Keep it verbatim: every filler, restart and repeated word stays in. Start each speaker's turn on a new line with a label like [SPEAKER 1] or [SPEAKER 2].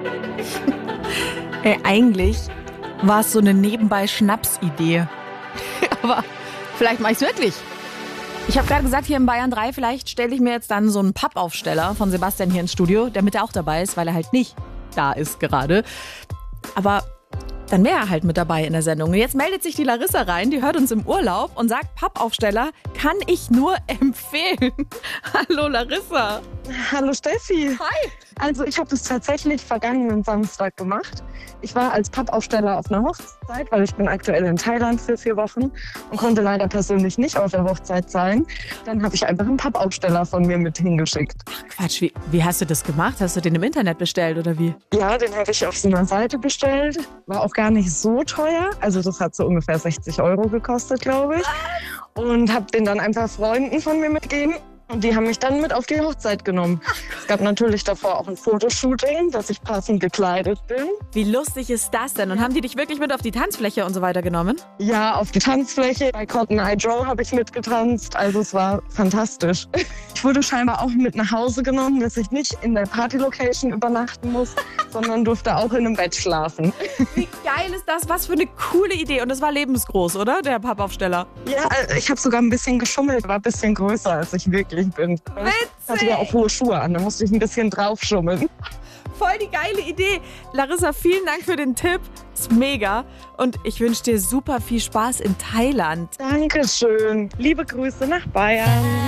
[SPEAKER 1] Ey, eigentlich war es so eine nebenbei-Schnaps-Idee. Aber vielleicht mache ich es wirklich. Ich habe gerade gesagt, hier in Bayern drei, vielleicht stelle ich mir jetzt dann so einen Pappaufsteller von Sebastian hier ins Studio, damit er auch dabei ist, weil er halt nicht da ist gerade. Aber dann wäre er halt mit dabei in der Sendung. Und jetzt meldet sich die Larissa rein, die hört uns im Urlaub und sagt, Pappaufsteller kann ich nur empfehlen. Hallo Larissa.
[SPEAKER 2] Hallo Steffi.
[SPEAKER 1] Hi.
[SPEAKER 2] Also ich habe das tatsächlich vergangenen Samstag gemacht. Ich war als Pappaufsteller auf einer Hochzeit, weil ich bin aktuell in Thailand für vier Wochen und konnte leider persönlich nicht auf der Hochzeit sein. Dann habe ich einfach einen Pappaufsteller von mir mit hingeschickt.
[SPEAKER 1] Ach Quatsch, wie, wie hast du das gemacht? Hast du den im Internet bestellt oder wie?
[SPEAKER 2] Ja, den habe ich auf so einer Seite bestellt. War auch gar nicht so teuer. Also das hat so ungefähr sechzig Euro gekostet, glaube ich. Und habe den dann einfach Freunden von mir mitgegeben. Und die haben mich dann mit auf die Hochzeit genommen. Es gab natürlich davor auch ein Fotoshooting, dass ich passend gekleidet bin.
[SPEAKER 1] Wie lustig ist das denn? Und haben die dich wirklich mit auf die Tanzfläche und so weiter genommen?
[SPEAKER 2] Ja, auf die Tanzfläche. Bei Cotton Eye Joe habe ich mitgetanzt. Also es war fantastisch. Ich wurde scheinbar auch mit nach Hause genommen, dass ich nicht in der Party-Location übernachten muss, sondern durfte auch in einem Bett schlafen.
[SPEAKER 1] Wie geil ist das? Was für eine coole Idee. Und das war lebensgroß, oder? Der Pappaufsteller.
[SPEAKER 2] Ja, ich habe sogar ein bisschen geschummelt. War ein bisschen größer, als ich wirklich bin. Ich hatte ja auch hohe Schuhe an, da musste ich ein bisschen draufschummeln.
[SPEAKER 1] Voll die geile Idee. Larissa, vielen Dank für den Tipp. Ist mega. Und ich wünsche dir super viel Spaß in Thailand.
[SPEAKER 2] Dankeschön. Liebe Grüße nach Bayern.